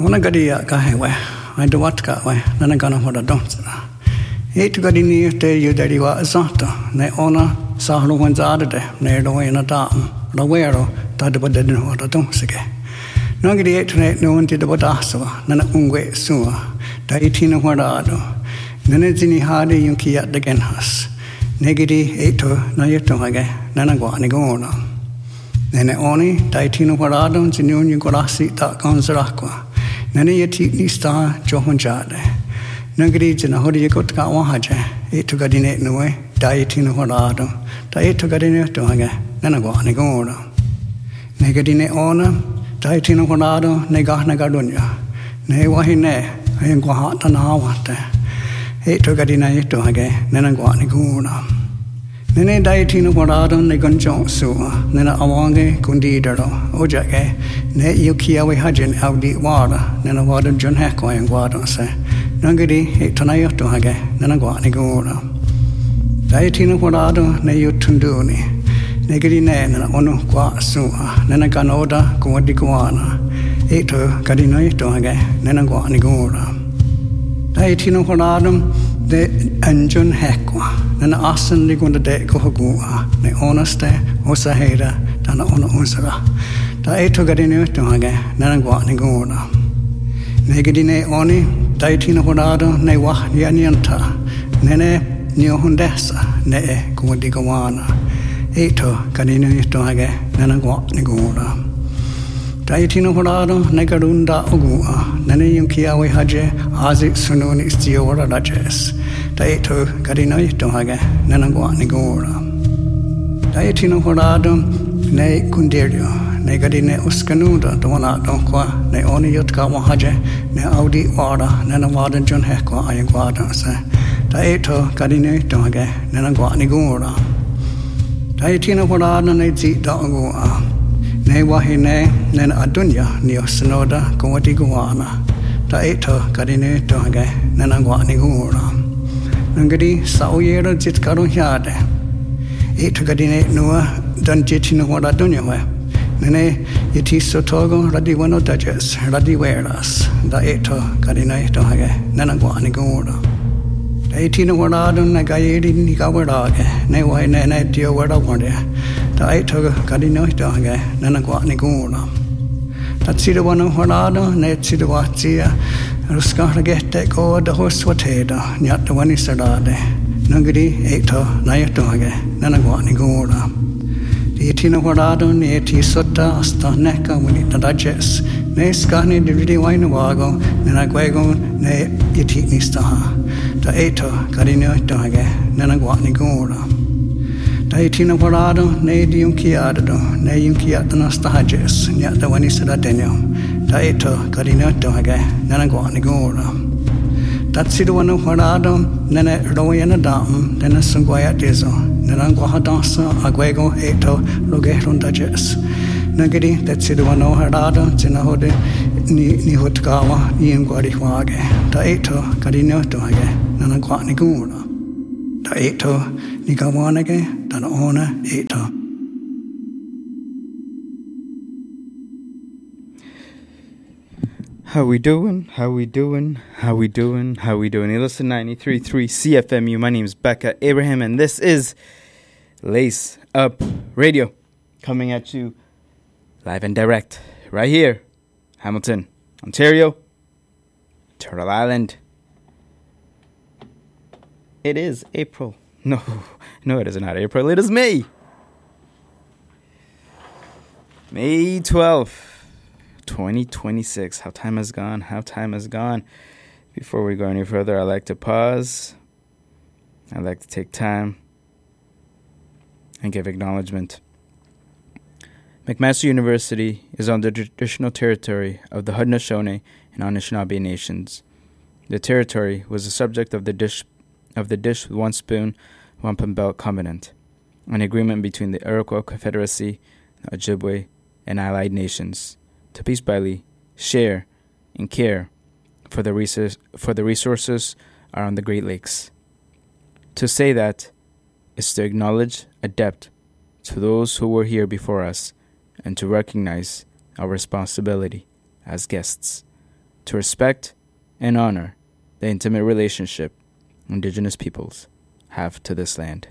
Ona gadia kahewe, I do what kawe, Nanagana what a don'tsera. Eight gadini te you daddy wa azata, ne ona sahlo one's adade, ne do in a dam, rawero, tadabadin what a donsige. Nagadi ate no one did about Asawa, Nana Ungwe Sua, Daitina Wadado, Nanazini Hardy Yunki at the Genhas, Negidi Eto, Nayatomage, Nanaguanigona. Nene Oni, Daitina Wadado, Zinun Yugorasi, Takanzarakwa, Nanayati Star, Johonjade. Nagadi Zinahodi Yakotka Wahaja, Eto Gadine Noe, Daitina Wadado, Daeto Gadine Tohaga, Nanaguanigona. Negadine Ona. Daitina Honado, Negahna Gadunya, Ne Wahine, Ayangwahata Nawate, Eto Gadina Itohage, Nenanguaniguna. Nene Daitina Honado, Negunjon Sua, Nena Awange, Gundidero, Ojake, Ne Yukiawi Hajin, Audi Wada, Nena Wada John Heko and Guado se, Nangadi, Etanayotohage, Nenanguaniguna. Daitina Honado, Ne Yutunduni. Negadi ne na onu kwa sua nena kanoda kuwadi kuana eto kadino ito hage nena kwa nigura daitino honadum de anjun hekwa nena asan ligunda de kohogua ne onaste osaheda dana ona unsara da eto kadino ito hage nena kwa nigura negadi ne oni daitino honado ne wah yanyanta nene nyohundesa ne kuwadi kuana Eto, Kadino Tohage, Nanagua Nigura. Daitino Horado, Negarunda Ogua, Nanayunkiawe Haje, Azik Sununi Stiora Dajes. Daito, Kadino Tohage, Nanagua Nigura. Daitino Horado, Ne Kundirio, Negadine Uskanuda, Dona Donqua, Ne Oni Yutka Wahaje, Ne Audi Wada, Nanawada John Hekwa, Ayaguada, Daito, Kadino Tohage, Nanagua Nigura. Daitina Horada ne Zitagua, Ne Wahine, Nen Adunya, Neo Sinoda, Gawati Guana, Daito, Kadine Toge, Nenanguanigura. Nangadi, Sauyera Zitkaru Yade. Eto Gadine Nua, Dunjitina Hora Dunyawe. Nene Yeti Sotogo, Radiwano Dajes, Radiweras, Daito, Kadine Toge, Nenanguanigura. Eighteen Wadadun, Nagayedi Nikawadage, Newa Nene Dio Wadawadia, Daito Kadino Dage, Nanaguaniguna. Tatsida one of Wadado, Netsiduatia, Ruskahagete, go the horse wateda, Nyat the one is Sadade, Nugadi, Eto, Nayatoge, Nanaguanigura. The 18 Wadado, Neti Sota, Asta Neka, Winnie the Dages, Ne Skani, the Ridi Wainawago, Nenaguego, Ne Yetini Staha. Da eto, Kadino Dage, Nanaguanigura. Daitina Horado, Ne Diunkiado, Ne Yunkiatana Stages, Nyat the Wanisada Denio. Daito, Kadino Dage, Nanaguanigura. Tatsiduano Horado, Nene Royana Dam, Nena Sunguaya Dizo, Nenanguahadasa, Aguego, Eto, Rogerun Dages. Nagadi, Tatsiduano Horado, Zinahode, Nihutgawa, Nianguadihwage. Daito, Kadino Dage. Nanaguanigura. Daito, Nigawanage, Danaona, Eto. How we doing? How we doing? How we doing? How we doing? You listen to 93.3 CFMU. My name is Becca Abraham, and this is Lace Up Radio, coming at you live and direct right here, Hamilton, Ontario, Turtle Island. It is April. No, it is not April. It is May. May 12th. 2026. How time has gone. Before we go any further, I'd like to pause. I'd like to take time and give acknowledgement. McMaster University is on the traditional territory of the Haudenosaunee and Anishinaabe nations. The territory was the subject of the dish one spoon, wampum belt covenant, an agreement between the Iroquois Confederacy, the Ojibwe, and allied nations to peaceably share and care for the resources around the Great Lakes. To say that is to acknowledge a debt to those who were here before us and to recognize our responsibility as guests. to respect and honor the intimate relationship indigenous peoples have to this land.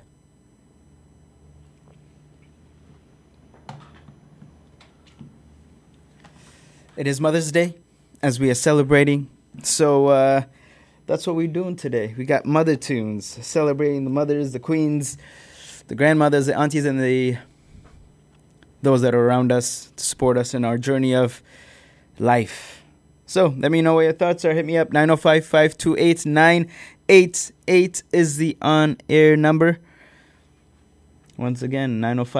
It is Mother's Day, as we are celebrating, so that's what we're doing today. We got mother tunes, celebrating the mothers, the queens, the grandmothers, the aunties, and those that are around us to support us in our journey of life. So let me know what your thoughts are. Hit me up. 905-528-988 is the on-air number. Once again,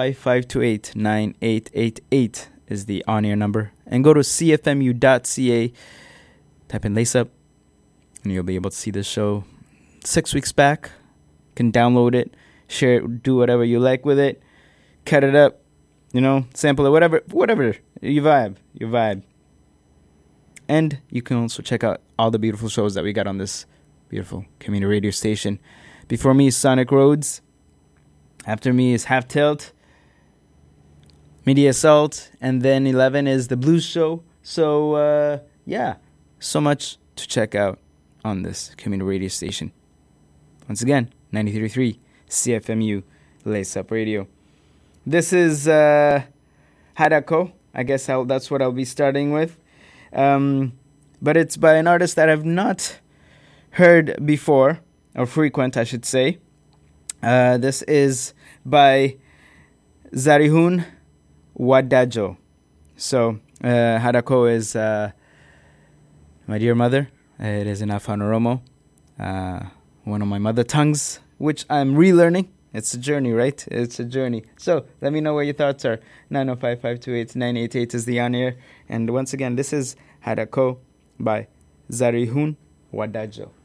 905-528-9888 is the on-air number. And go to cfmu.ca, type in Lace Up, and you'll be able to see this show 6 weeks back. You can download it, share it, do whatever you like with it, cut it up, sample it, whatever. You vibe. And you can also check out all the beautiful shows that we got on this beautiful community radio station. Before me is Sonic Rhodes. After me is Half Tilt, Media Assault, and then 11 is The Blues Show. So, so much to check out on this community radio station. Once again, 93.3 CFMU Lace Up Radio. This is Hadako. I guess that's what I'll be starting with. But it's by an artist that I've not heard before, or frequent, I should say. This is by Zarihun Wadajo. So, Hadako is my dear mother. It is in Afan-Oromo, one of my mother tongues, which I'm relearning. It's a journey, right? It's a journey. So, let me know what your thoughts are. 905-528-988 is the on-air. And once again, this is Hadako by Zarihun Wadajo.